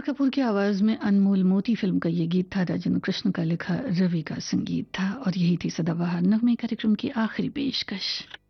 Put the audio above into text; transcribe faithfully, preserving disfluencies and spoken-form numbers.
कपूर की आवाज में अनमोल मोती फिल्म का ये गीत था। राजन कृष्ण का लिखा, रवि का संगीत था और यही थी सदाबहार नगमे कार्यक्रम की आखिरी पेशकश।